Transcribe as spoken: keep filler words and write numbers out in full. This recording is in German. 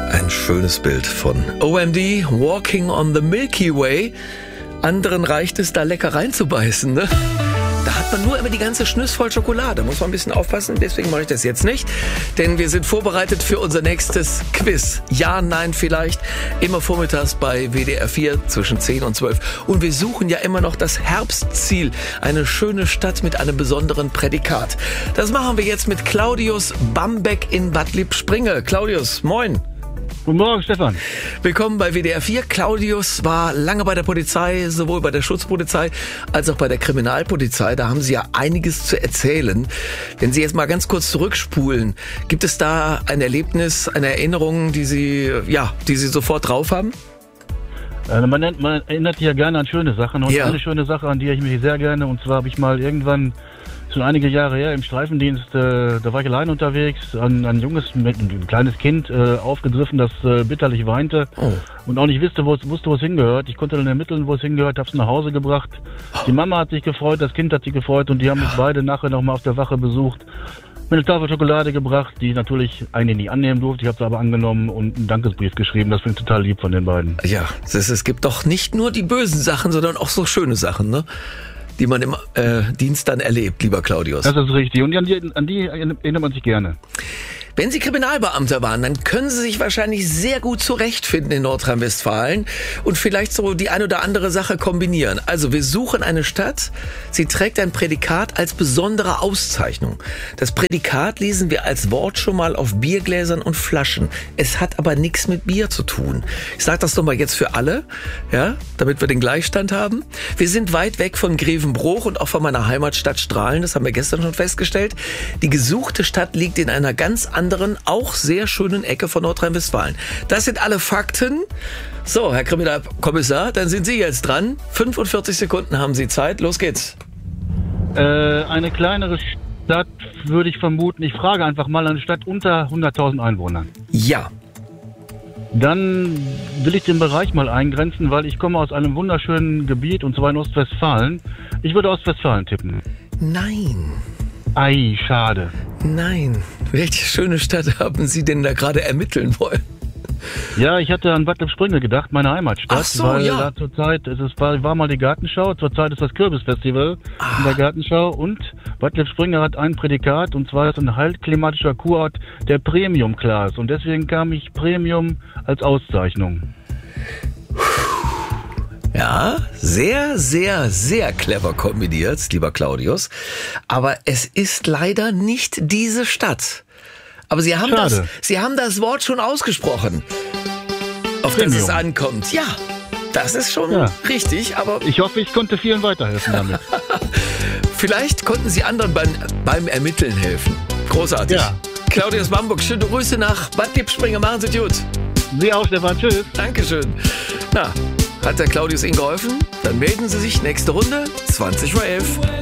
Ein schönes Bild von O M D, Walking on the Milky Way. Anderen reicht es, da lecker reinzubeißen, ne? Da hat man nur immer die ganze Schnüss voll Schokolade. Muss man ein bisschen aufpassen, deswegen mache ich das jetzt nicht. Denn wir sind vorbereitet für unser nächstes Quiz. Ja, nein, vielleicht. Immer vormittags bei W D R vier zwischen zehn und zwölf. Und wir suchen ja immer noch das Herbstziel. Eine schöne Stadt mit einem besonderen Prädikat. Das machen wir jetzt mit Claudius Bambeck in Bad Lippspringe. Claudius, moin. Guten Morgen, Stefan. Willkommen bei W D R vier. Claudius war lange bei der Polizei, sowohl bei der Schutzpolizei als auch bei der Kriminalpolizei. Da haben Sie ja einiges zu erzählen. Wenn Sie jetzt mal ganz kurz zurückspulen, gibt es da ein Erlebnis, eine Erinnerung, die Sie, ja, die Sie sofort drauf haben? Äh, man, nennt, man erinnert sich ja gerne an schöne Sachen. Und Ja. eine schöne Sache, an die ich mich sehr gerne, und zwar habe ich mal irgendwann, schon einige Jahre her, im Streifendienst, äh, da war ich allein unterwegs, an ein junges, ein kleines Kind äh, aufgegriffen, das äh, bitterlich weinte Oh. und auch nicht wusste, wo es wusste, wo es hingehört. Ich konnte dann ermitteln, wo es hingehört, habe es nach Hause gebracht. Die Mama hat sich gefreut, das Kind hat sich gefreut und die haben mich beide nachher nochmal auf der Wache besucht. Mir eine Tafel Schokolade gebracht, die ich natürlich eigentlich nicht annehmen durfte. Ich habe sie aber angenommen und einen Dankesbrief geschrieben. Das finde ich total lieb von den beiden. Ja, es, ist, es gibt doch nicht nur die bösen Sachen, sondern auch so schöne Sachen, ne? Die man im äh, Dienst dann erlebt, lieber Claudius. Das ist richtig. Und an die, an die erinnert man sich gerne. Wenn Sie Kriminalbeamter waren, dann können Sie sich wahrscheinlich sehr gut zurechtfinden in Nordrhein-Westfalen und vielleicht so die ein oder andere Sache kombinieren. Also wir suchen eine Stadt, sie trägt ein Prädikat als besondere Auszeichnung. Das Prädikat lesen wir als Wort schon mal auf Biergläsern und Flaschen. Es hat aber nichts mit Bier zu tun. Ich sage das nochmal jetzt für alle, ja, damit wir den Gleichstand haben. Wir sind weit weg von Grevenbroich und auch von meiner Heimatstadt Strahlen, das haben wir gestern schon festgestellt. Die gesuchte Stadt liegt in einer ganz anderen anderen, auch sehr schönen Ecke von Nordrhein-Westfalen. Das sind alle Fakten. So, Herr Kriminalkommissar, dann sind Sie jetzt dran. fünfundvierzig Sekunden haben Sie Zeit. Los geht's. Äh, eine kleinere Stadt würde ich vermuten. Ich frage einfach mal eine Stadt unter hunderttausend Einwohnern. Ja. Dann will ich den Bereich mal eingrenzen, weil ich komme aus einem wunderschönen Gebiet, und zwar in Ostwestfalen. Ich würde Ostwestfalen tippen. Nein. Ei, schade. Nein. Welche schöne Stadt haben Sie denn da gerade ermitteln wollen? Ja, ich hatte an Bad Lippspringe gedacht, meine Heimatstadt. Ach so, weil ja. da zurzeit, es ist, war, war mal die Gartenschau, zurzeit ist das Kürbisfestival in der Gartenschau, und Bad Lippspringe hat ein Prädikat, und zwar ist ein heilklimatischer Kurort der Premium Class, und deswegen kam ich Premium als Auszeichnung. Ja, sehr, sehr, sehr clever kombiniert, lieber Claudius. Aber es ist leider nicht diese Stadt. Aber Sie haben, das, Sie haben das Wort schon ausgesprochen, auf das es ankommt. Ja, das ist schon Ja. richtig, aber Ich hoffe, ich konnte vielen weiterhelfen damit. vielleicht konnten Sie anderen beim, beim Ermitteln helfen. Großartig. Ja. Claudius Bambeck, schöne Grüße nach Bad Lippspringe. Machen Sie gut. Sie auch, Stefan. Tschüss. Dankeschön. Na, hat der Claudius Ihnen geholfen? Dann melden Sie sich nächste Runde, zwanzig vor elf.